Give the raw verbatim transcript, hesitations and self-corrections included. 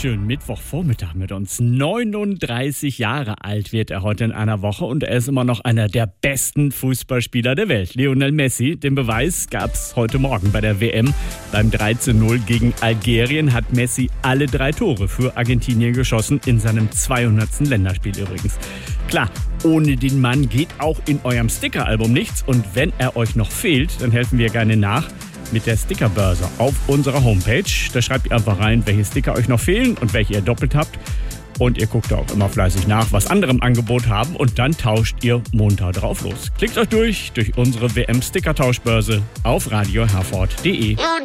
schönen Mittwochvormittag mit uns. neununddreißig Jahre alt wird er heute in einer Woche und er ist immer noch einer der besten Fußballspieler der Welt. Lionel Messi, den Beweis gab es heute Morgen bei der W M. Beim drei zu null gegen Algerien hat Messi alle drei Tore für Argentinien geschossen, in seinem zweihundertsten Länderspiel übrigens. Klar, ohne den Mann geht auch in eurem Sticker-Album nichts und wenn er euch noch fehlt, dann helfen wir gerne nach mit der Stickerbörse auf unserer Homepage. Da schreibt ihr einfach rein, welche Sticker euch noch fehlen und welche ihr doppelt habt. Und ihr guckt auch immer fleißig nach, was andere im Angebot haben und dann tauscht ihr munter drauf los. Klickt euch durch, durch unsere W M-Sticker-Tauschbörse auf radio herford punkt de.